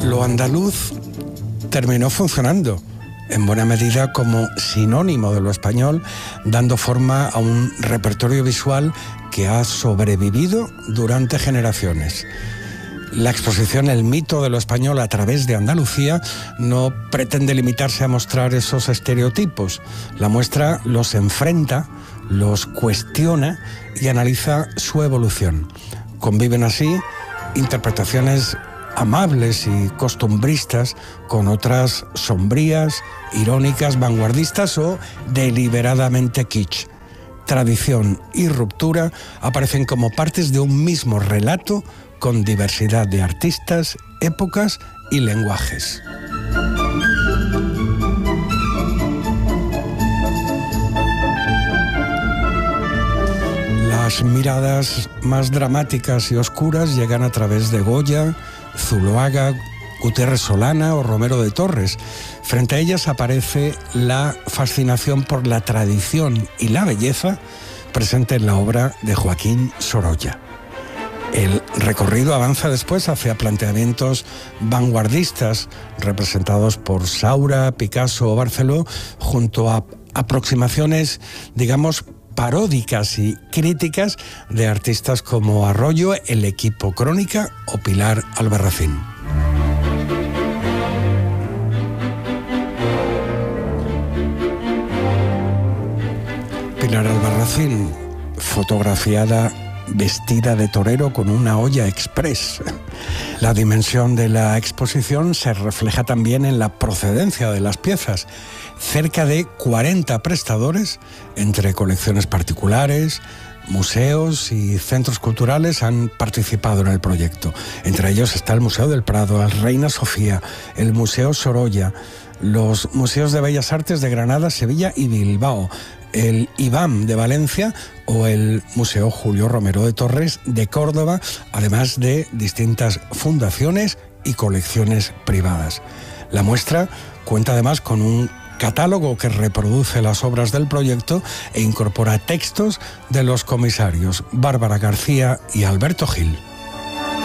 Lo andaluz terminó funcionando en buena medida como sinónimo de lo español, dando forma a un repertorio visual que ha sobrevivido durante generaciones. La exposición El mito de lo español a través de Andalucía no pretende limitarse a mostrar esos estereotipos. La muestra los enfrenta, los cuestiona y analiza su evolución. Conviven así interpretaciones amables y costumbristas con otras sombrías, irónicas, vanguardistas o deliberadamente kitsch. Tradición y ruptura aparecen como partes de un mismo relato con diversidad de artistas, épocas y lenguajes. Las miradas más dramáticas y oscuras llegan a través de Goya, Zuloaga, Gutiérrez Solana o Romero de Torres. Frente a ellas aparece la fascinación por la tradición y la belleza presente en la obra de Joaquín Sorolla. El recorrido avanza después hacia planteamientos vanguardistas representados por Saura, Picasso o Barceló, junto a aproximaciones, digamos, paródicas y críticas de artistas como Arroyo, El Equipo Crónica o Pilar Albarracín. Pilar Albarracín, fotografiada vestida de torero con una olla express. La dimensión de la exposición se refleja también en la procedencia de las piezas. Cerca de 40 prestadores, entre colecciones particulares, museos y centros culturales, han participado en el proyecto. Entre ellos está el Museo del Prado, la Reina Sofía, el Museo Sorolla, los Museos de Bellas Artes de Granada, Sevilla y Bilbao, el IBAM de Valencia o el Museo Julio Romero de Torres de Córdoba, además de distintas fundaciones y colecciones privadas. La muestra cuenta además con un catálogo que reproduce las obras del proyecto e incorpora textos de los comisarios Bárbara García y Alberto Gil.